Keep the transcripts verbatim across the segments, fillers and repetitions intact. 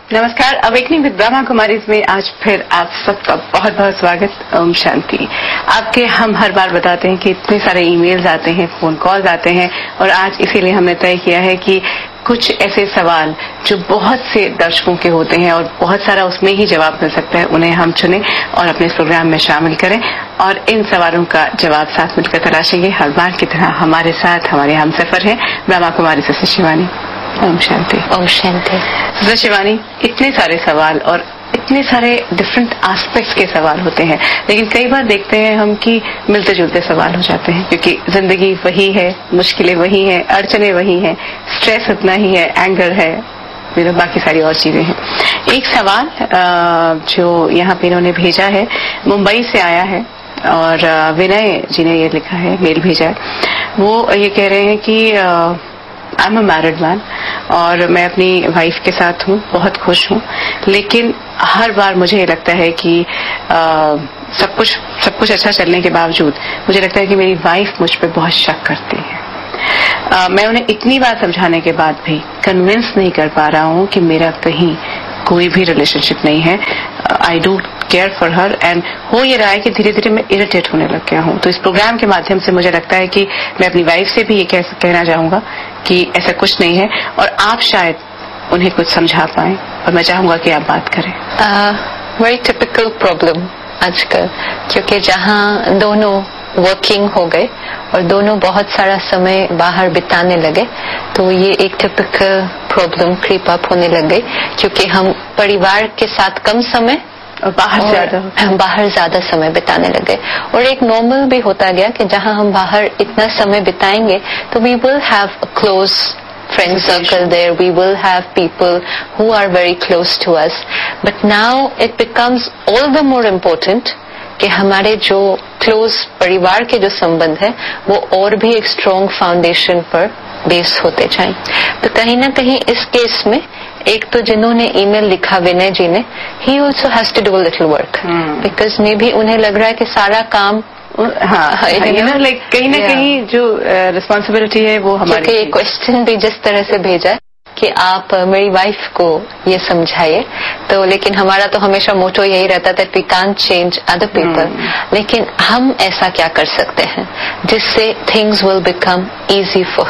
नमस्कार, awakening with Brahma Kumaris में आज फिर आप सबका बहुत बहुत स्वागत। ओम शांति। आपके हम हर बार बताते हैं कि इतने सारे ईमेल्स आते हैं, फोन कॉल्स आते हैं, और आज इसीलिए हमने तय किया है कि कुछ ऐसे सवाल जो बहुत से दर्शकों के होते हैं और बहुत सारा उसमें ही जवाब मिल सकता है, उन्हें हम चुनें और अपने इस प्रोग्राम में शामिल करें और इन सवालों का जवाब साथ मिलकर तलाशेंगे। हर बार की तरह हमारे साथ हमारे हमसफर हैं ब्रह्मा कुमारी से शिवानी। ओम शांति। ओम शांति। शिवानी, इतने सारे सवाल और इतने सारे डिफरेंट एस्पेक्ट्स के सवाल होते हैं, लेकिन कई बार देखते हैं हम कि मिलते जुलते सवाल हो जाते हैं, क्योंकि जिंदगी वही है, मुश्किलें वही हैं, अड़चने वही हैं, स्ट्रेस उतना ही है, एंगर है, मेरे बाकी सारी और चीजें हैं। एक सवाल जो यहाँ पे इन्होंने भेजा है, मुंबई से आया है और विनय जी ने ये लिखा है, मेल भेजा है। वो ये कह रहे हैं कि I am a married man और मैं अपनी वाइफ के साथ हूँ, बहुत खुश हूँ, लेकिन हर बार मुझे लगता है कि आ, सब कुछ सब कुछ अच्छा चलने के बावजूद मुझे लगता है कि मेरी वाइफ मुझ पर बहुत शक करती है। आ, मैं उन्हें इतनी बार समझाने के बाद भी कन्विंस नहीं कर पा रहा हूँ कि मेरा कहीं कोई भी रिलेशनशिप नहीं है। I do care for her and हो ये रहा है कि धीरे धीरे मैं इरिटेट होने लग गया हूँ। तो इस प्रोग्राम के माध्यम से मुझे लगता है कि मैं अपनी वाइफ से भी ये कह, कहना चाहूंगा कि ऐसा कुछ नहीं है और आप शायद उन्हें कुछ समझा पाएं, और मैं चाहूंगा कि आप बात करें। वेरी टिपिकल प्रॉब्लम आजकल, क्योंकि जहाँ दोनों वर्किंग हो गए और दोनों बहुत सारा समय बाहर बिताने लगे, तो ये एक टिपिकल प्रॉब्लम क्रीप अप होने लग गई, क्योंकि हम परिवार के साथ कम समय और बाहर ज्यादा हम बाहर ज्यादा समय बिताने लगे। और एक नॉर्मल भी होता गया कि जहाँ हम बाहर इतना समय बिताएंगे तो we will have a close friend circle there, we will have people who are very close to us, but now it becomes all the more important कि हमारे जो क्लोज परिवार के जो संबंध है वो और भी एक स्ट्रॉन्ग फाउंडेशन पर बेस होते जाएं। तो कहीं ना कहीं इस केस में एक तो जिन्होंने ईमेल लिखा विनय जी ने, he also has to do a little work because मे भी उन्हें लग रहा है कि सारा काम हाँ, यू नो लाइक कहीं ना कहीं जो रिस्पॉन्सिबिलिटी है वो हमारी। ये क्वेश्चन भी जिस तरह से भेजा है कि आप मेरी वाइफ को ये समझाइए, तो लेकिन हमारा तो हमेशा मोटो यही रहता था we can't change other people, लेकिन हम ऐसा क्या कर सकते हैं जिससे things will become easy for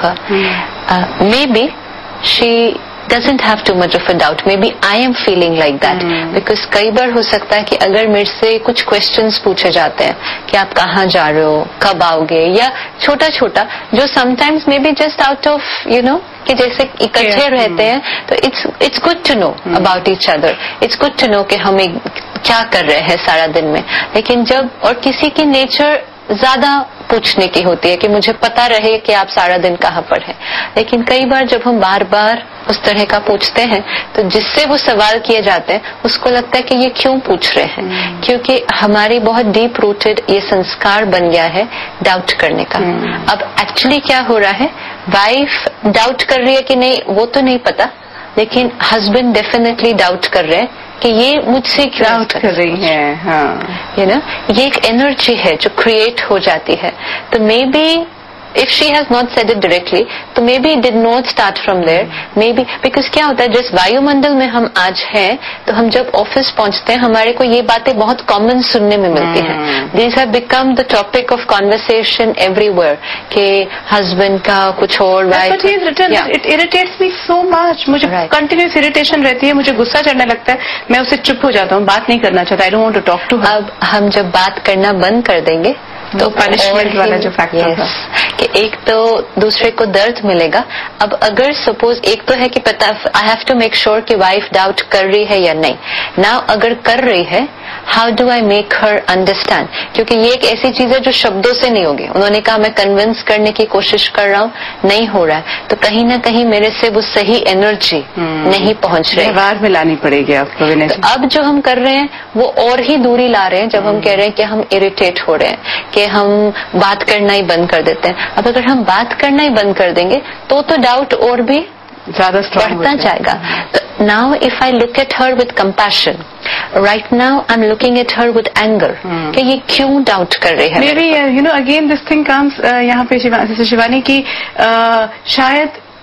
her. May be she doesn't have too much of a doubt, maybe I am feeling like that mm. because कई बार हो सकता है कि अगर मेरे से कुछ questions पूछे जाते हैं कि आप कहाँ जा रहे हो, कब आओगे, या छोटा छोटा जो sometimes maybe just out of you know कि जैसे इकट्ठे yeah. रहते हैं तो it's it's good to know mm. about each other, it's good to know कि हम एक क्या कर रहे हैं सारा दिन में। लेकिन जब और किसी की नेचर ज्यादा पूछने की होती है कि मुझे पता रहे कि आप सारा दिन कहाँ पर हैं, लेकिन कई बार जब हम बार बार उस तरह का पूछते हैं तो जिससे वो सवाल किए जाते हैं उसको लगता है कि ये क्यों पूछ रहे हैं, hmm. क्योंकि हमारी बहुत डीप रूटेड ये संस्कार बन गया है डाउट करने का। hmm. अब एक्चुअली क्या हो रहा है, वाइफ डाउट कर रही है कि नहीं वो तो नहीं पता, लेकिन हस्बैंड डेफिनेटली डाउट कर रहे हैं कि ये मुझसे क्यों डाउट कर रही है। हाँ, यू नो ये एक एनर्जी है जो क्रिएट हो जाती है। तो may be if she has not said it directly, तो may be did not start from there, may be because क्या होता है जिस वायुमंडल में हम आज हैं, तो हम जब ऑफिस पहुंचते हैं हमारे को ये बातें बहुत कॉमन सुनने में मिलती हैं। These have become the topic of conversation everywhere कि हस्बैंड का कुछ और wife. But he is written, yeah. It irritates me so much, मुझे right. continuous irritation रहती है, मुझे गुस्सा चढ़ने लगता है, मैं उससे चुप हो जाता हूँ, बात नहीं करना चाहता, I don't want to talk to her। अब हम जब बात करना बंद कर देंगे तो पनिशमेंट वाला जो फैक्टर yes, कि एक तो दूसरे को दर्द मिलेगा। अब अगर सपोज एक तो है कि पता I have to make sure कि वाइफ डाउट कर रही है या नहीं, नाउ अगर कर रही है how do I make her understand, क्योंकि ये एक ऐसी चीज है जो शब्दों से नहीं होगी। उन्होंने कहा मैं कन्विंस करने की कोशिश कर रहा हूँ, नहीं हो रहा है, तो कहीं ना कहीं मेरे से वो सही एनर्जी hmm. नहीं पहुंच रही, व्यवहार में लानी पड़ेगी आपको। तो अब जो हम कर रहे हैं वो और ही दूरी ला रहे हैं जब hmm. हम कह रहे हैं कि हम इरिटेट हो रहे हैं, कि हम बात करना ही बंद कर देते हैं। अब अगर हम बात करना ही बंद कर देंगे तो तो डाउट और भी ज्यादा बढ़ता जाएगा। तो now if I look at her with compassion, right now I am looking at her with anger कि ये क्यों डाउट कर रही है। May be you know again this thing comes यहाँ पे शिवानी की uh, शायद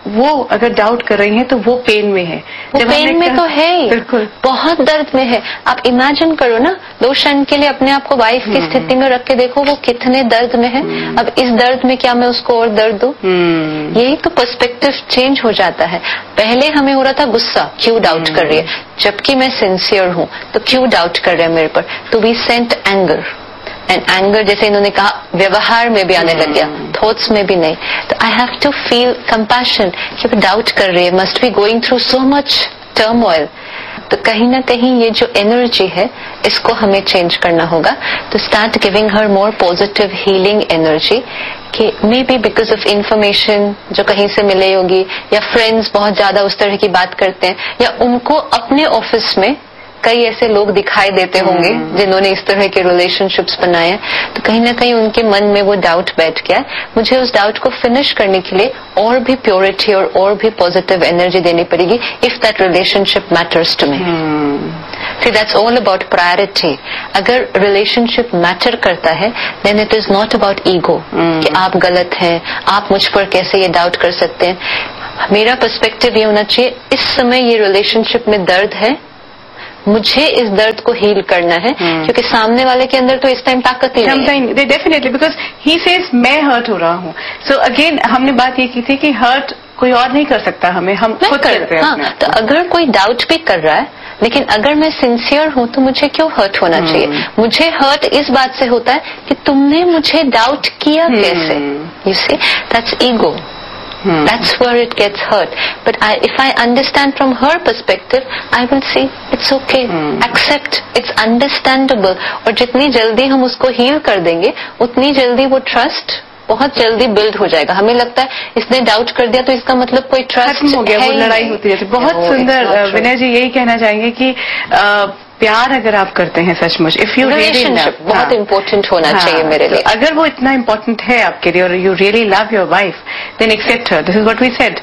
वो अगर डाउट कर रही हैं तो वो पेन में है, वो पेन में तो है ही, बिल्कुल बहुत दर्द में है। आप इमेजिन करो ना, दो क्षण के लिए अपने आप को वाइफ की स्थिति में रख के देखो वो कितने दर्द में है। अब इस दर्द में क्या मैं उसको और दर्द दूं? यही तो पर्सपेक्टिव चेंज हो जाता है। पहले हमें हो रहा था गुस्सा, क्यों डाउट कर रही है, जबकि मैं सिंसियर हूं तो क्यों डाउट कर रहे हैं मेरे पर। तो we sent anger, and anger जैसे इन्होंने कहा व्यवहार में भी आने लग गया, थॉट्स में भी नहीं। तो I have to feel compassion कि वो डाउट कर रही है, must be going through so much turmoil. तो कहीं ना कहीं ये जो एनर्जी है इसको हमें चेंज करना होगा। तो start giving her more positive healing energy, कि may be because of information जो कहीं से मिले होगी, या फ्रेंड्स बहुत ज्यादा उस तरह की बात करते हैं, या उनको अपने ऑफिस में कई ऐसे लोग दिखाई देते होंगे जिन्होंने इस तरह के रिलेशनशिप्स बनाए हैं। तो कहीं ना कहीं उनके मन में वो डाउट बैठ गया है। मुझे उस डाउट को फिनिश करने के लिए और भी प्योरिटी और और भी पॉजिटिव एनर्जी देनी पड़ेगी, if that relationship matters to me. See that's all about priority. अगर रिलेशनशिप मैटर करता है then it is not about ego कि आप गलत हैं, आप मुझ पर कैसे ये डाउट कर सकते हैं। मेरा पर्सपेक्टिव ये होना चाहिए, इस समय ये रिलेशनशिप में दर्द है, मुझे इस दर्द को हील करना है, hmm. क्योंकि सामने वाले के अंदर तो इस टाइम ताकत ही नहीं है। डेफिनेटली, बिकॉज ही सेज मैं हर्ट हो रहा हूँ। सो अगेन हमने बात ये की थी कि हर्ट कोई और नहीं कर सकता हमें, हम खुद करते हैं। हाँ, तो अगर कोई डाउट भी कर रहा है, लेकिन अगर मैं सिंसियर हूँ तो मुझे क्यों हर्ट होना hmm. चाहिए? मुझे हर्ट इस बात से होता है कि तुमने मुझे डाउट किया hmm. कैसे। You see, that's ego. Hmm. That's where it gets hurt. But I, if I understand from her perspective, I will see it's okay. Hmm. Accept. It's understandable. और जितनी जल्दी हम उसको हील कर देंगे, उतनी जल्दी वो ट्रस्ट बहुत जल्दी बिल्ड हो जाएगा। हमें लगता है इसने डाउट कर दिया तो इसका मतलब कोई ट्रस्ट हो गया, वो लड़ाई होती रहती है। बहुत सुंदर विनय जी यही कहना चाहेंगे कि आ, प्यार अगर आप करते हैं सचमुच, इफ यू रिलेशनशिप बहुत इम्पोर्टेंट होना हाँ, चाहिए मेरे लिए। तो अगर वो इतना इम्पोर्टेंट है आपके लिए और you really love your wife, then accept her. This is what we said,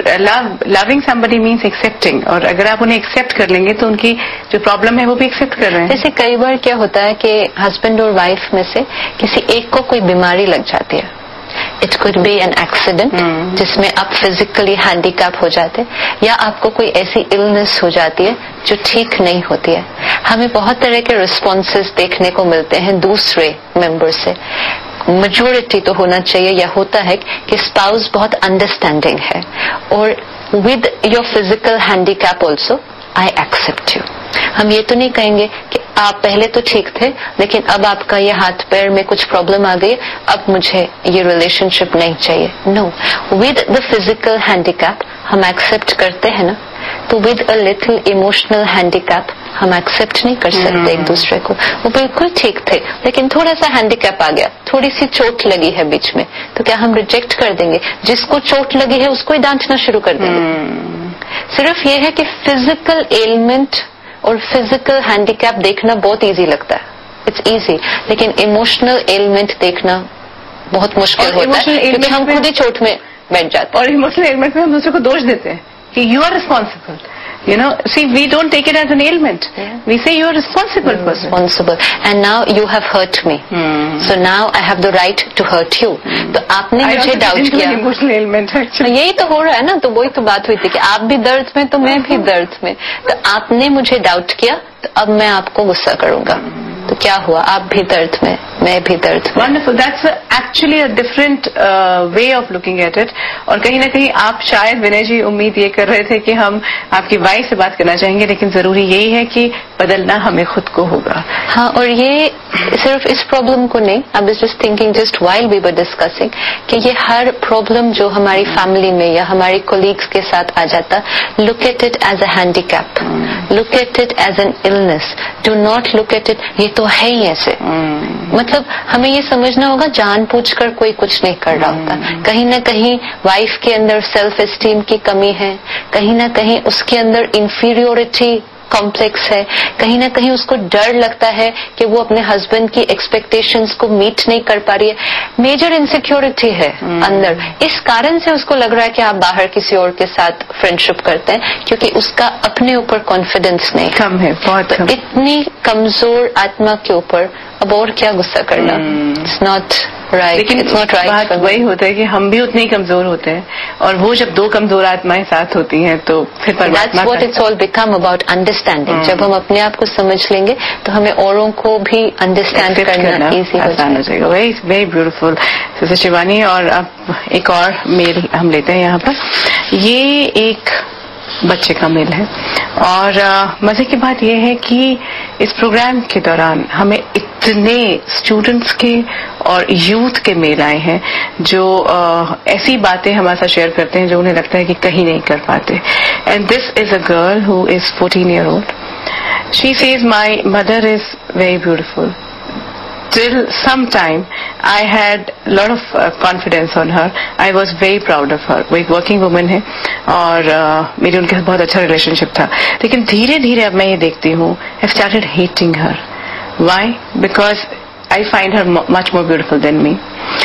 love loving somebody means accepting. और अगर आप उन्हें एक्सेप्ट कर लेंगे तो उनकी जो प्रॉब्लम है वो भी एक्सेप्ट कर रहे हैं। जैसे कई बार क्या होता है कि हस्बैंड और वाइफ में से किसी एक को कोई बीमारी लग जाती है, it could be an accident जिसमें आप फिजिकली हैंडीकैप हो जाते हैं, या आपको कोई ऐसी इलनेस हो जाती है जो ठीक नहीं होती है। हमें बहुत तरह के रिस्पॉन्सेज देखने को मिलते हैं दूसरे मेंबर से। मेजोरिटी तो होना चाहिए या होता है कि स्पाउस बहुत अंडरस्टैंडिंग है, और with your physical handicap also I accept you. हम ये तो नहीं कहेंगे कि आप पहले तो ठीक थे लेकिन अब आपका ये हाथ पैर में कुछ प्रॉब्लम आ गई, अब मुझे ये रिलेशनशिप नहीं चाहिए। No, with the physical handicap हम एक्सेप्ट करते हैं ना, तो with a little emotional handicap हम एक्सेप्ट नहीं कर सकते एक दूसरे को। वो बिल्कुल ठीक थे लेकिन थोड़ा सा हैंडीकैप आ गया, थोड़ी सी चोट लगी है बीच में, तो क्या हम रिजेक्ट कर देंगे? जिसको चोट लगी है उसको ही डांटना शुरू कर देंगे। सिर्फ ये है कि फिजिकल एलिमेंट और फिजिकल हैंडीकैप देखना बहुत इजी लगता है, इट्स इजी, लेकिन इमोशनल एलिमेंट देखना बहुत मुश्किल होता है क्योंकि हम खुद ही चोट में बैठ जाते हैं। और इमोशनल एलिमेंट में हम दूसरे को दोष देते हैं कि you are responsible. You know, see, we don't take it as an ailment. Yeah. We say you are responsible person. Responsible. And now you have hurt me. Hmm. So now I have the right to hurt you. Hmm. तो आपने मुझे doubt किया। Emotional ailment actually. यही तो हो रहा है ना, तो वही तो बात हुई थी कि आप भी दर्द में तो मैं भी दर्द में। तो आपने मुझे डाउट किया तो अब मैं आपको गुस्सा करूंगा। तो क्या हुआ? आप भी दर्द में, मैं भी दर्द में। Wonderful. That's actually a different uh, way of looking at it. और कहीं ना कहीं आप शायद विनय जी उम्मीद ये कर रहे थे कि हम आपकी वाइफ से बात करना चाहेंगे, लेकिन जरूरी यही है कि बदलना हमें खुद को होगा। हाँ, और ये सिर्फ इस प्रॉब्लम को नहीं, I was just thinking just while we were discussing कि ये हर प्रॉब्लम जो हमारी फैमिली में या हमारी कोलीग्स के साथ आ जाता, look at it as a handicap, look at it as an illness, do not look at it ये तो है ही ऐसे। hmm. मतलब हमें ये समझना होगा जानबूझकर कोई कुछ नहीं कर रहा होता। hmm. कहीं ना कहीं वाइफ के अंदर सेल्फ एस्टीम की कमी है, कहीं ना कहीं उसके अंदर इंफीरियोरिटी कॉम्प्लेक्स है, कहीं ना कहीं उसको डर लगता है कि वो अपने हस्बैंड की एक्सपेक्टेशंस को मीट नहीं कर पा रही है। मेजर इनसिक्योरिटी है hmm. अंदर। इस कारण से उसको लग रहा है कि आप बाहर किसी और के साथ फ्रेंडशिप करते हैं क्योंकि उसका अपने ऊपर कॉन्फिडेंस नहीं कम है, बहुत तो कम। इतनी कमजोर आत्मा के ऊपर अब और क्या गुस्सा करना, इट्स नॉट राइट, लेकिन इट्स नॉट राइट। बात वही होता है कि हम भी उतने ही कमजोर होते हैं, और वो जब दो कमजोर आत्माएं साथ होती हैं तो फिर परमात्मा That's what it's all become about, understanding. जब हम अपने आप को समझ लेंगे तो हमें औरों को भी अंडरस्टैंड करना इजी आसान हो जाएगा। Very very beautiful sister Shivani. और अब एक और मेल हम लेते हैं यहाँ पर। ये एक बच्चे का मेल है, और आ, मजे की बात यह है कि इस प्रोग्राम के दौरान हमें इतने स्टूडेंट्स के और यूथ के मेल आए हैं जो आ, ऐसी बातें हमारे साथ शेयर करते हैं जो उन्हें लगता है कि कहीं नहीं कर पाते। And this is a girl who is fourteen year old. She says my mother is very beautiful. Till some time, I had a lot of uh, confidence on her. I was very proud of her. वो एक working woman है, और uh, मेरी उनके साथ बहुत अच्छा relationship था। लेकिन धीरे धीरे अब मैं ये देखती हूँ, I started hating her. Why? Because I find her much more beautiful than me.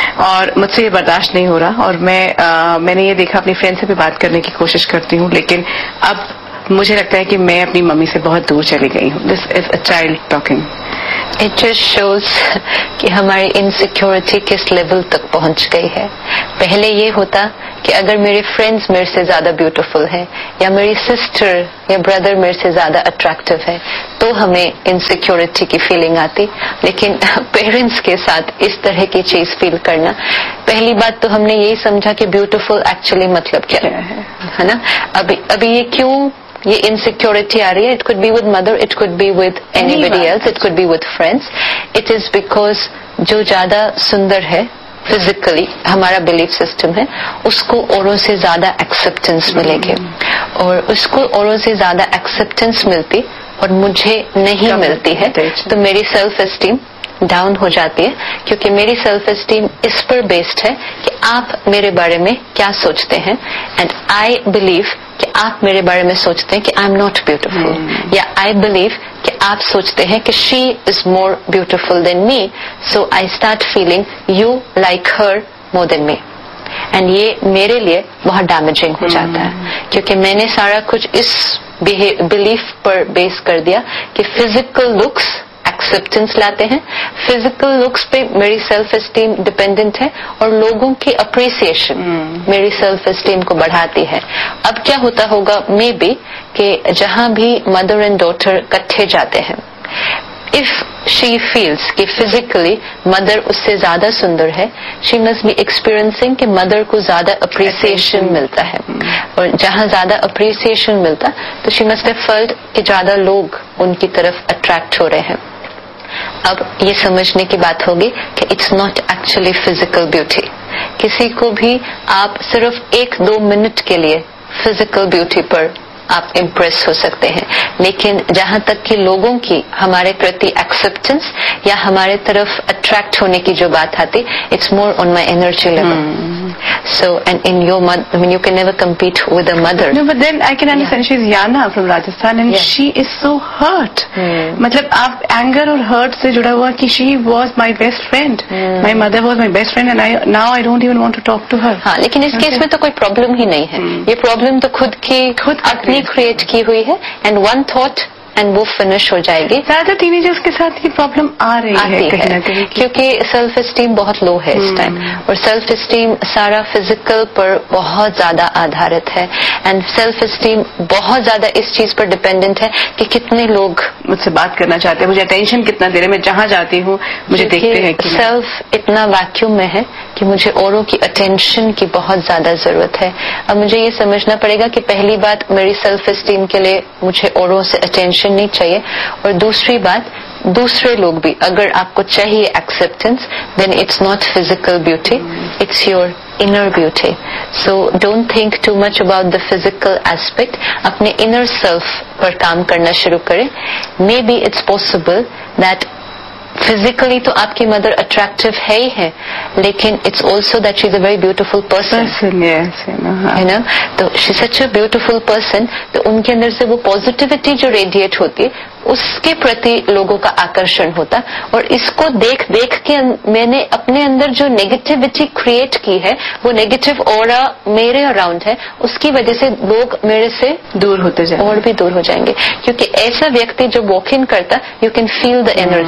और मुझसे ये बर्दाश्त नहीं हो रहा, और मैं uh, मैंने ये देखा, अपनी फ्रेंड से भी बात करने की कोशिश करती हूँ, लेकिन अब मुझे लगता है कि मैं अपनी मम्मी से बहुत दूर चली गई हूँ। This is a child talking. It just shows कि हमारी इनसिक्योरिटी किस लेवल तक पहुंच गई है। पहले ये होता कि अगर मेरे फ्रेंड्स मेरे से ज्यादा ब्यूटीफुल है, या मेरी सिस्टर या ब्रदर मेरे से ज्यादा अट्रैक्टिव है, तो हमें इनसिक्योरिटी की फीलिंग आती। लेकिन पेरेंट्स के साथ इस तरह की चीज फील करना, पहली बात तो हमने यही समझा कि ब्यूटीफुल एक्चुअली मतलब क्या है, है ना। अभी अभी ये क्यों ये इनसिक्योरिटी आ रही है? It could be with mother, it could be with anybody else, it could be with friends. It is because जो ज्यादा सुंदर है फिजिकली, हमारा बिलीफ सिस्टम है, उसको औरों से ज्यादा एक्सेप्टेंस मिलेगी, और उसको औरों से ज्यादा एक्सेप्टेंस मिलती और मुझे नहीं मिलती है, तो मेरी सेल्फ एस्टीम डाउन हो जाती है। क्योंकि मेरी सेल्फ एस्टीम इस पर बेस्ड है कि आप मेरे बारे में क्या सोचते हैं, एंड आई बिलीव कि आप मेरे बारे में सोचते हैं कि आई एम नॉट ब्यूटिफुल, या आई बिलीव कि आप सोचते हैं कि she is more beautiful than me, so I start feeling you like her more than me. And ये मेरे लिए बहुत डैमेजिंग हो जाता है, क्योंकि मैंने सारा कुछ इस बिलीफ पर बेस कर दिया कि फिजिकल लुक्स एक्सेप्टेंस लाते हैं, फिजिकल लुक्स पे मेरी सेल्फ एस्टीम डिपेंडेंट है, और लोगों की अप्रिसिएशन hmm. मेरी सेल्फ एस्टीम को बढ़ाती है। अब क्या होता होगा मे बी कि जहां भी मदर एंड डॉटर इकट्ठे जाते हैं, इफ शी फील्स कि फिजिकली मदर उससे ज्यादा सुंदर है, शी मस्ट बी एक्सपीरियंसिंग कि मदर को ज्यादा अप्रिसिएशन मिलता है, और जहां ज्यादा अप्रिसिएशन मिलता तो शी मस्ट हैव फेल्ट कि ज्यादा लोग उनकी तरफ अट्रैक्ट हो रहे हैं। अब ये समझने की बात होगी कि it's not actually physical beauty. किसी को भी आप सिर्फ एक दो मिनट के लिए फिजिकल ब्यूटी पर आप इम्प्रेस हो सकते हैं, लेकिन जहां तक कि लोगों की हमारे प्रति एक्सेप्टेंस या हमारे तरफ अट्रैक्ट होने की जो बात आती, it's more on my energy level. So, and in your mother, I mean, you can never compete with a mother. No, but then I can understand. Yeah. She's Yana from Rajasthan, and yeah. she is so hurt. Hmm. मतलब आप anger और hurt से जुड़ा हुआ कि she was my best friend. Hmm. My mother was my best friend, and I now I don't even want to talk to her. हाँ, लेकिन इस केस में तो कोई प्रॉब्लम ही नहीं है। hmm. ये प्रॉब्लम तो खुद की खुद अपनी क्रिएट की हुई है, एंड वन थॉट एंड वो फिनिश हो जाएगी। ज्यादा टीनेजर्स के साथ ये प्रॉब्लम आ रही है कहीं ना कहीं, क्योंकि सेल्फ एस्टीम बहुत लो है इस टाइम, और सेल्फ एस्टीम सारा फिजिकल पर बहुत ज्यादा आधारित है, एंड सेल्फ एस्टीम बहुत ज्यादा इस चीज पर डिपेंडेंट है कि कितने लोग मुझसे बात करना चाहते हैं, मुझे अटेंशन कितना दे रहे हैं, मैं जहां जाती हूँ मुझे देखते हैं कि सेल्फ इतना वैक्यूम में है कि मुझे औरों की अटेंशन की बहुत ज्यादा जरूरत है। अब मुझे ये समझना पड़ेगा कि पहली बात, मेरी सेल्फ एस्टीम के लिए मुझे औरों से अटेंशन नहीं चाहिए, और दूसरी बात, दूसरे लोग भी अगर आपको चाहिए acceptance, then it's not physical beauty, it's your inner beauty. So don't think too much about the physical aspect, अपने इनर सेल्फ पर काम करना शुरू करें। May be it's possible that physically तो आपकी मदर अट्रैक्टिव है ही है, लेकिन it's also that she is a very beautiful person, है ना। तो she such a beautiful person, तो उनके अंदर से वो पॉजिटिविटी जो रेडिएट होती है उसके प्रति लोगों का आकर्षण होता, और इसको देख देख के मैंने अपने अंदर जो नेगेटिविटी क्रिएट की है, वो नेगेटिव ऑरा मेरे अराउंड है, उसकी वजह से लोग मेरे से दूर होते जाएंगे और भी दूर हो जाएंगे। क्योंकि ऐसा व्यक्ति जो वॉक इन करता, you can feel the energy,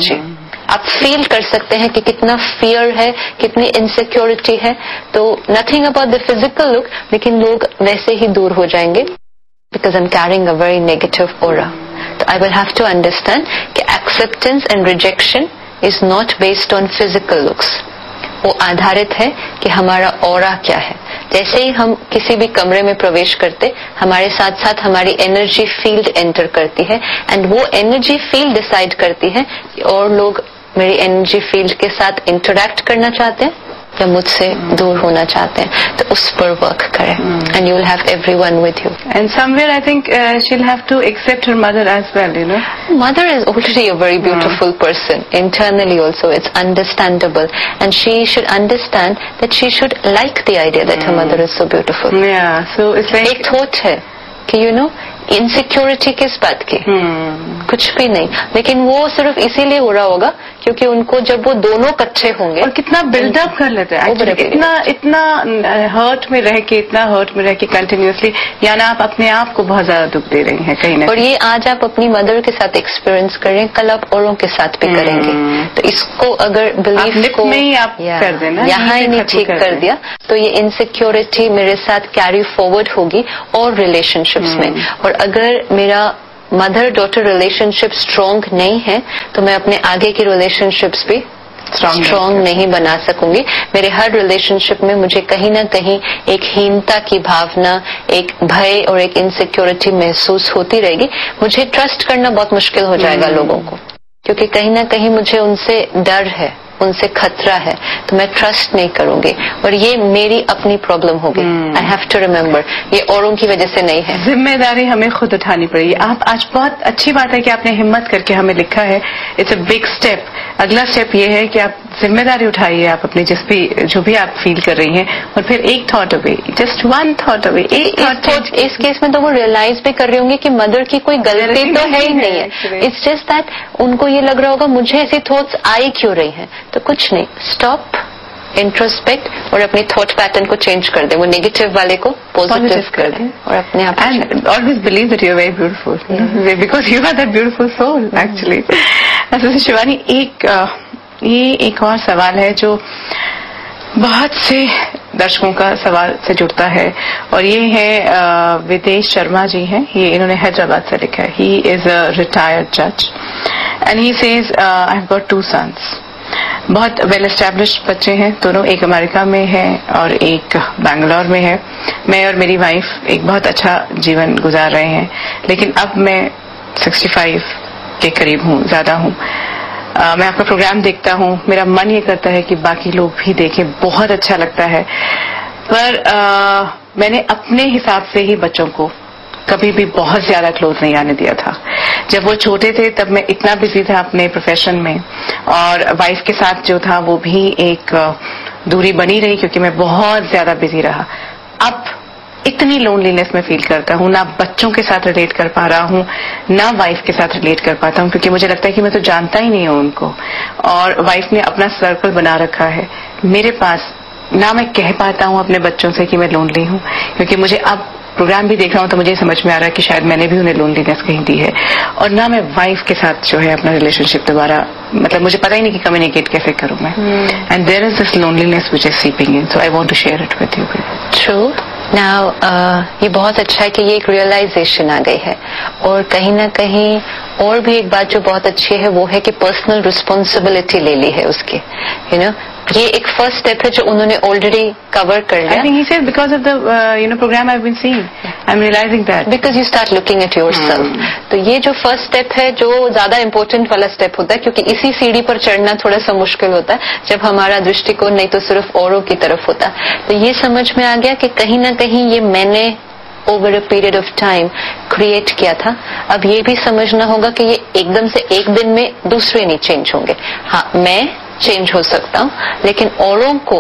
आप फील कर सकते हैं कि कितना फियर है, कितनी इनसिक्योरिटी है. तो nothing about the physical look, लेकिन लोग वैसे ही दूर हो जाएंगे because I am carrying a very negative aura. तो I will have to understand कि acceptance and rejection is not based on physical looks. वो आधारित है कि हमारा ऑरा क्या है. जैसे ही हम किसी भी कमरे में प्रवेश करते, हमारे साथ साथ हमारी एनर्जी फील्ड एंटर करती है एंड वो एनर्जी फील्ड डिसाइड करती है कि और लोग मेरी एनर्जी फील्ड के साथ इंटरैक्ट करना चाहते हैं या मुझसे दूर होना चाहते हैं. तो उस पर वर्क करें and you will have everyone with you. And somewhere I think she will have to accept her mother as well, you know. Mother is already a very beautiful person internally also. It's understandable, and she should understand that she should like the idea that her mother is so beautiful. Yeah, so it's like एक thought है कि you know insecurity किस बात की, hmm. कुछ भी नहीं, लेकिन वो सिर्फ इसीलिए हो रहा होगा क्योंकि उनको जब वो दोनों इकट्ठे होंगे और कितना बिल्डअप कर लेते हैं actually, इतना इतना हर्ट में रह के इतना हर्ट में रह के कंटिन्यूसली, यानी आप अपने आप को बहुत ज्यादा दुख दे रही हैं कहीं ना. और ये आज आप अपनी मदर के साथ एक्सपीरियंस कर रहे हैं, कल आप औरों के साथ भी करेंगे. तो इसको अगर बिलीफ को में ही आप कर देना, यहाँ ही नहीं ठीक कर दिया तो ये इनसिक्योरिटी मेरे साथ कैरी फॉरवर्ड होगी और रिलेशनशिप्स में. और अगर मेरा मदर डॉटर रिलेशनशिप स्ट्रांग नहीं है तो मैं अपने आगे की रिलेशनशिप्स भी स्ट्रांग नहीं बना सकूंगी. मेरे हर रिलेशनशिप में मुझे कहीं ना कहीं एक हीनता की भावना, एक भय और एक इनसिक्योरिटी महसूस होती रहेगी. मुझे ट्रस्ट करना बहुत मुश्किल हो जाएगा hmm. लोगों को, क्योंकि कहीं ना कहीं मुझे उनसे डर है, उनसे खतरा है, तो मैं ट्रस्ट नहीं करूंगी और ये मेरी अपनी प्रॉब्लम होगी. आई हैव टू रिमेम्बर ये औरों की वजह से नहीं है. जिम्मेदारी हमें खुद उठानी पड़ेगी. आप आज बहुत अच्छी बात है कि आपने हिम्मत करके हमें लिखा है. It's a big step. अगला स्टेप ये है कि आप जिम्मेदारी उठाइए, आप अपनी जिस भी जो भी आप फील कर रही हैं, और फिर एक thought away, just one thought away, एक थॉट. इस केस में तो वो रियलाइज भी कर रही होंगी कि मदर की कोई गलती तो है ही नहीं है. इट्स जस्ट दैट उनको ये लग रहा होगा मुझे ऐसी थॉट्स आई क्यों रही हैं. तो कुछ नहीं, स्टॉप, इंट्रोस्पेक्ट और अपने थॉट पैटर्न को चेंज कर दें. वो नेगेटिव वाले को पॉजिटिव कर दें और अपने आप. And always believe that you are very beautiful because you are that beautiful soul actually. अच्छा शिवानी, एक ये एक और सवाल है जो बहुत से दर्शकों का सवाल से जुड़ता है, और ये है विदेश शर्मा जी हैं. ये इन्होंने हैदराबाद से लिखा है. ही इज अ रिटायर्ड जज and he says I have got to sons. बहुत वेल एस्टैब्लिश्ड बच्चे हैं दोनों, एक अमेरिका में है और एक बैंगलोर में है. मैं और मेरी वाइफ एक बहुत अच्छा जीवन गुजार रहे हैं, लेकिन अब मैं पैंसठ के करीब हूँ, ज्यादा हूँ. Uh, मैं आपका प्रोग्राम देखता हूँ, मेरा मन ये करता है कि बाकी लोग भी देखें, बहुत अच्छा लगता है, पर uh, मैंने अपने हिसाब से ही बच्चों को कभी भी बहुत ज्यादा क्लोज नहीं आने दिया था. जब वो छोटे थे तब मैं इतना बिजी था अपने प्रोफेशन में, और वाइफ के साथ जो था वो भी एक दूरी बनी रही क्योंकि मैं बहुत ज्यादा बिजी रहा. अब इतनी लोनलीनेस में फील करता हूँ, ना बच्चों के साथ रिलेट कर पा रहा हूँ, ना वाइफ के साथ रिलेट कर पाता हूँ, क्योंकि मुझे लगता है कि मैं तो जानता ही नहीं हूँ उनको, और वाइफ ने अपना सर्कल बना रखा है. मेरे पास ना मैं कह पाता हूँ अपने बच्चों से कि मैं लोनली हूँ, क्योंकि मुझे अब प्रोग्राम भी देख रहा हूँ तो मुझे समझ में आ रहा है कि शायद मैंने भी उन्हें लोनलीनेस कहीं दी है, और ना मैं वाइफ के साथ जो है अपना रिलेशनशिप दोबारा, मतलब मुझे पता ही नहीं कि कम्युनिकेट कैसे करूँ मैं. And there is this loneliness which is seeping in, so I want to share it with you. True. Now ये बहुत अच्छा है कि ये एक रियलाइजेशन आ गई है, और कहीं ना कहीं और भी एक बात जो बहुत अच्छी है वो है कि पर्सनल रिस्पॉन्सिबिलिटी ले ली है उसकी. यू नो ये एक फर्स्ट स्टेप है जो उन्होंने ऑलरेडी कवर कर लिया. I think he said because of the uh, you know program I've been seeing, I'm realizing that because you start looking at yourself. hmm. तो ये जो फर्स्ट स्टेप है जो ज्यादा इम्पोर्टेंट वाला स्टेप होता है, क्योंकि इसी सीढ़ी पर चढ़ना थोड़ा सा मुश्किल होता है जब हमारा दृष्टिकोण नहीं तो सिर्फ औरों की तरफ होता. तो ये समझ में आ गया कि कहीं ना कहीं ये मैंने over a period of time create किया था. अब ये भी समझना होगा कि ये एकदम से एक दिन में दूसरे नहीं चेंज होंगे. हाँ, मैं चेंज हो सकता हूँ, लेकिन औरों को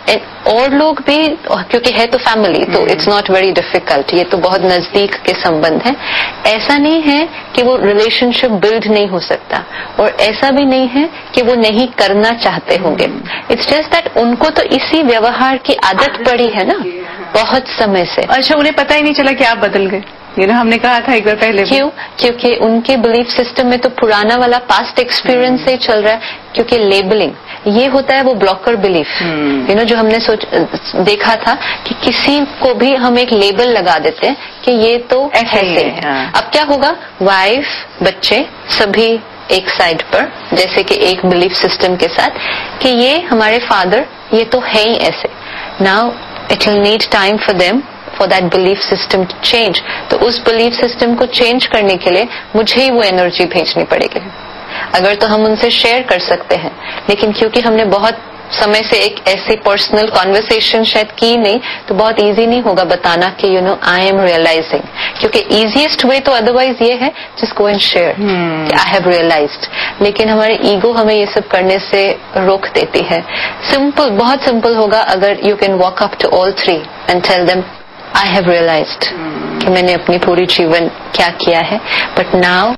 और लोग भी, क्योंकि है तो फैमिली, तो इट्स नॉट वेरी डिफिकल्ट. ये तो बहुत नजदीक के संबंध है. ऐसा नहीं है कि वो रिलेशनशिप बिल्ड नहीं हो सकता, और ऐसा भी नहीं है कि वो नहीं करना चाहते होंगे. इट्स जस्ट दैट उनको तो इसी व्यवहार की आदत पड़ी है ना, बहुत समय से। अच्छा, उन्हें पता ही नहीं चला कि आप बदल गए? ये ना हमने कहा था एक बार पहले। क्यों? क्योंकि उनके बिलीफ सिस्टम में तो पुराना वाला पास्ट एक्सपीरियंस से चल रहा है। क्योंकि लेबलिंग ये होता है वो ब्लॉकर बिलीफ, यू नो, जो हमने सोच देखा था कि किसी को भी हम एक लेबल लगा देते हैं कि ये तो ऐसे है। हाँ। अब क्या होगा, वाइफ बच्चे सभी एक साइड पर, जैसे कि एक बिलीफ सिस्टम के साथ कि ये हमारे फादर, ये तो है ही ऐसे। Now it will need time for them for that belief system to change. तो उस बिलीफ सिस्टम को चेंज करने के लिए मुझे ही वो एनर्जी भेजनी पड़ेगी। अगर तो हम उनसे शेयर कर सकते हैं, लेकिन क्योंकि हमने बहुत समय से एक ऐसी पर्सनल कॉन्वर्सेशन शायद की नहीं, तो बहुत इजी नहीं होगा बताना कि you know I am realising. क्योंकि इजीएस्ट वे तो अदरवाइज ये है जस्ट गो एंड शेयर कि आई हैव रियलाइज्ड। लेकिन हमारे ईगो हमें ये सब करने से रोक देती है। सिंपल, बहुत सिंपल होगा अगर you can walk up to all three and tell them I have realised कि मैंने अपनी पूरी जीवन क्या किया है, but now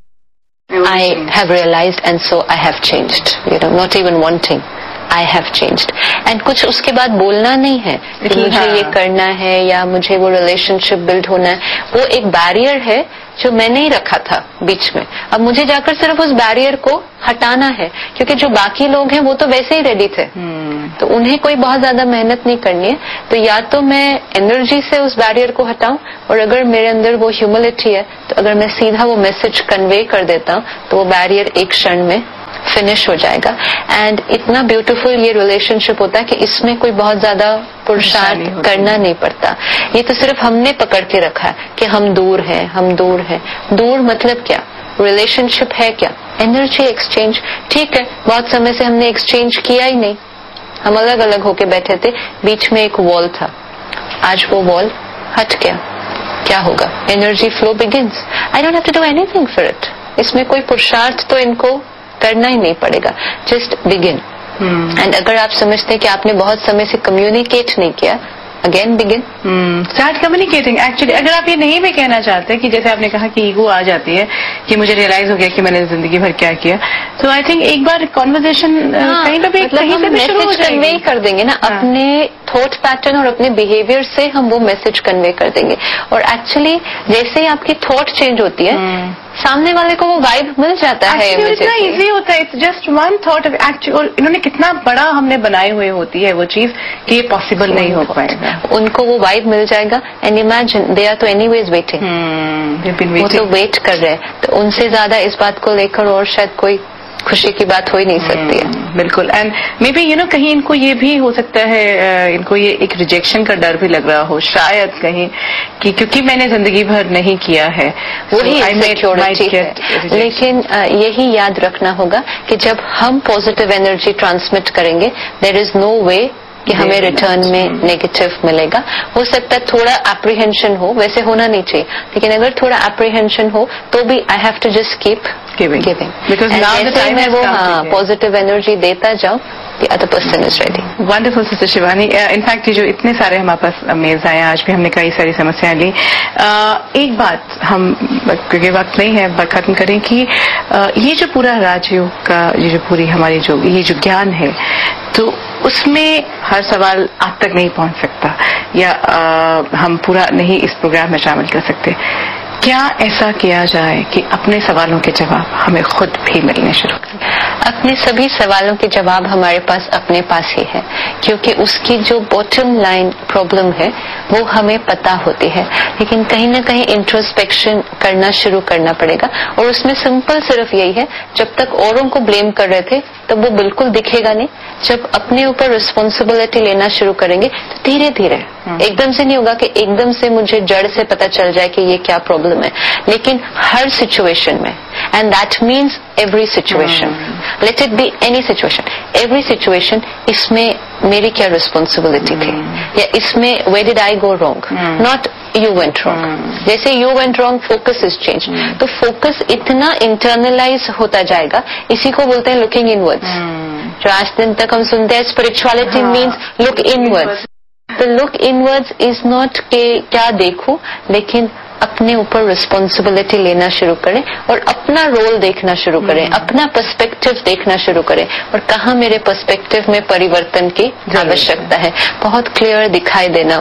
I have realized and so I have changed, you know, not even wanting, I have changed. And कुछ उसके बाद बोलना नहीं है कि मुझे हाँ. ये करना है या मुझे वो रिलेशनशिप बिल्ड होना है। वो एक बैरियर है जो मैंने ही रखा था बीच में। अब मुझे जाकर सिर्फ उस बैरियर को हटाना है, क्योंकि जो बाकी लोग हैं वो तो वैसे ही रेडी थे, तो उन्हें कोई बहुत ज्यादा मेहनत नहीं करनी है। तो या तो मैं एनर्जी से उस बैरियर को हटाऊं, और अगर मेरे अंदर वो ह्यूमिलिटी है तो अगर मैं सीधा वो मैसेज कन्वे कर देता हूं तो वो बैरियर एक क्षण में फिनिश हो जाएगा। एंड इतना ब्यूटीफुल ये रिलेशनशिप होता है कि इसमें कोई बहुत ज्यादा पुरुषार्थ करना नहीं पड़ता। ये तो सिर्फ हमने पकड़ के रखा है कि हम दूर हैं, हम दूर हैं। दूर मतलब क्या? रिलेशनशिप है क्या? Energy exchange. ठीक है, बहुत समय से हमने एक्सचेंज किया ही नहीं, हम अलग अलग होके बैठे थे, बीच में एक वॉल था। आज वो वॉल हट गया, क्या होगा? Energy flow begins. I don't have to do anything for it. इसमें कोई पुरुषार्थ तो इनको करना ही नहीं पड़ेगा, जस्ट बिगिन। एंड अगर आप समझते हैं कि आपने बहुत समय से कम्युनिकेट नहीं किया, again begin, start communicating. Actually अगर आप ये नहीं भी कहना चाहते कि जैसे आपने कहा कि ईगो आ जाती है कि मुझे रियलाइज हो गया कि मैंने जिंदगी भर क्या किया, तो आई थिंक एक बार कॉन्वर्सेशन कहीं पे भी मतलब कहीं से भी शुरू हो जाएगी। कन्वे कर देंगे ना, हाँ. अपने थॉट पैटर्न और अपने बिहेवियर से हम वो मैसेज कन्वे कर देंगे। और एक्चुअली जैसे ही आपकी थॉट चेंज होती है, सामने वाले को वो वाइब मिल जाता है। इतना इजी होता है, it's just one thought. Actually इन्होंने कितना बड़ा हमने बनाए हुए होती है वो चीज कि ये पॉसिबल नहीं हो पाएगा। उनको वो वाइब मिल जाएगा। एंड इमेजिन दे आर तो एनीवेज वेटिंग, वो तो वेट कर रहे हैं, तो उनसे ज्यादा इस बात को लेकर और शायद कोई खुशी की बात हो ही नहीं सकती है। बिल्कुल। And may be you know कहीं इनको ये भी हो सकता है, इनको ये एक रिजेक्शन का डर भी लग रहा हो शायद कहीं, कि क्योंकि मैंने जिंदगी भर नहीं किया है, वही इनसिक्योरिटी है। लेकिन यही याद रखना होगा कि जब हम पॉजिटिव एनर्जी ट्रांसमिट करेंगे, देयर इज नो वे कि हमें रिटर्न में नेगेटिव मिलेगा। हो सकता है थोड़ा एप्रीहेंशन हो, वैसे होना नहीं चाहिए, लेकिन अगर थोड़ा एप्रीहेंशन हो तो भी I have to just keep giving giving because now the time मैं वो हाँ पॉजिटिव एनर्जी देता जाऊं, the other person is ready. Wonderful, Sister Shivani. In fact uh, जो इतने सारे हमारे पास मेल्स आए, आज भी हमने कई सारी समस्याएं ली। uh, एक बात हम, क्योंकि वक्त नहीं है, बात खत्म करें कि uh, ये जो पूरा राजयोग का ये जो पूरी हमारी जो ये जो ज्ञान है, तो उसमें हर सवाल आप तक नहीं पहुंच सकता, या uh, हम पूरा नहीं इस प्रोग्राम में शामिल कर सकते। क्या ऐसा किया जाए कि अपने सवालों के जवाब हमें खुद भी मिलने शुरू करें? अपने सभी सवालों के जवाब हमारे पास अपने पास ही है, क्योंकि उसकी जो बॉटम लाइन प्रॉब्लम है वो हमें पता होती है। लेकिन कहीं ना कहीं इंट्रोस्पेक्शन करना शुरू करना पड़ेगा, और उसमें सिंपल सिर्फ यही है, जब तक औरों को ब्लेम कर रहे थे तब वो बिल्कुल दिखेगा नहीं। जब अपने ऊपर रिस्पॉन्सिबिलिटी लेना शुरू करेंगे तो धीरे धीरे, एकदम से नहीं होगा कि एकदम से मुझे जड़ से पता चल जाए कि ये क्या प्रॉब्लम है, लेकिन हर सिचुएशन में, and that means every situation, let it be any situation, every situation, इसमें मेरी क्या रिस्पॉन्सिबिलिटी थी, या इसमें where did I go wrong, not you went wrong. जैसे you went wrong, focus is change. तो फोकस इतना इंटरनलाइज होता जाएगा, इसी को बोलते हैं लुकिंग इनवर्ड्स। जो आज दिन तक हम सुनते हैं स्पिरिचुअलिटी मीन्स लुक इनवर्ड्स। तो लुक इनवर्ड्स इज नॉट के क्या देखूं, लेकिन अपने ऊपर रिस्पॉन्सिबिलिटी लेना शुरू करें और अपना रोल देखना शुरू करें, अपना पर्सपेक्टिव देखना शुरू करें, और कहाँ मेरे पर्सपेक्टिव में परिवर्तन की आवश्यकता है, बहुत क्लियर दिखाई देना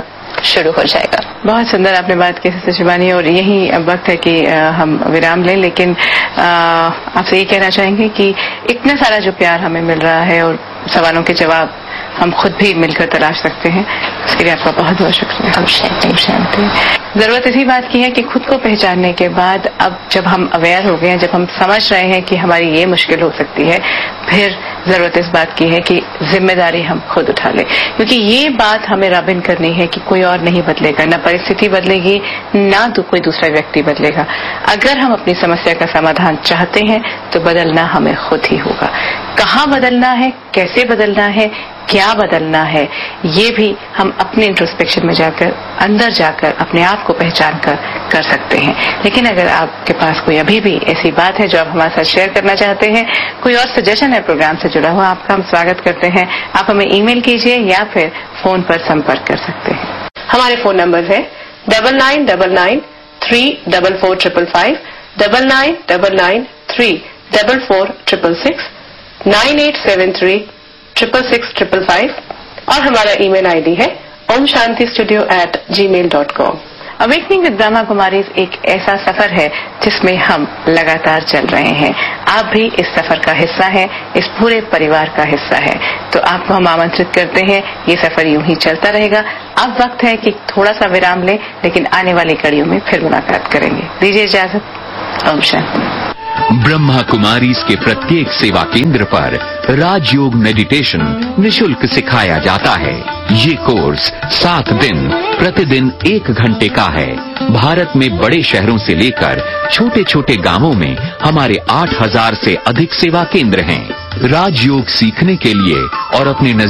शुरू हो जाएगा। बहुत सुंदर आपने बात की सिस्टर शिवानी, और यही अब वक्त है कि हम विराम लें, लेकिन आपसे ये कहना चाहेंगे कि इतना सारा जो प्यार हमें मिल रहा है और सवालों के जवाब हम खुद भी मिलकर तलाश सकते हैं, उसके लिए आपका बहुत बहुत शुक्रिया। जरूरत इसी बात की है कि खुद को पहचानने के बाद अब जब हम अवेयर हो गए हैं, जब हम समझ रहे हैं कि हमारी ये मुश्किल हो सकती है, फिर जरूरत इस बात की है कि जिम्मेदारी हम खुद उठा लें, क्योंकि ये बात हमें राबिन करनी है कि कोई और नहीं बदलेगा, ना परिस्थिति बदलेगी, ना तो कोई दूसरा व्यक्ति बदलेगा। अगर हम अपनी समस्या का समाधान चाहते हैं तो बदलना हमें खुद ही होगा। कहाँ बदलना है, कैसे बदलना है, क्या बदलना है, ये भी हम अपने इंट्रोस्पेक्शन में जाकर, अंदर जाकर अपने आप को पहचान कर कर सकते हैं। लेकिन अगर आपके पास कोई अभी भी ऐसी बात है जो आप हमारे साथ शेयर करना चाहते हैं, कोई और सजेशन है प्रोग्राम से जुड़ा हुआ, आपका हम स्वागत करते हैं। आप हमें ईमेल कीजिए या फिर फोन पर संपर्क कर सकते हैं। हमारे फोन नंबर है double nine double nine three double four triple five, double nine double nine three double four triple six, nine eight seven three triple six triple five, और हमारा ईमेल आईडी है Om Shanti studio eight ji mail dot com. Awakening with Brahma Kumaris एक ऐसा सफर है जिसमें हम लगातार चल रहे हैं। आप भी इस सफर का हिस्सा हैं, इस पूरे परिवार का हिस्सा है, तो आपको हम आमंत्रित करते हैं। ये सफर यूं ही चलता रहेगा। अब वक्त है कि थोड़ा सा विराम लें, लेकिन आने वाली कड़ियों में फिर मुलाकात करेंगे। दीजिए इजाजत। ओम शांति। ब्रह्मा कुमारीज के प्रत्येक सेवा केंद्र पर राजयोग मेडिटेशन निशुल्क सिखाया जाता है। ये कोर्स सात दिन प्रतिदिन एक घंटे का है। भारत में बड़े शहरों से लेकर छोटे छोटे गांवों में हमारे आठ हजार से अधिक सेवा केंद्र हैं। राजयोग सीखने के लिए और अपने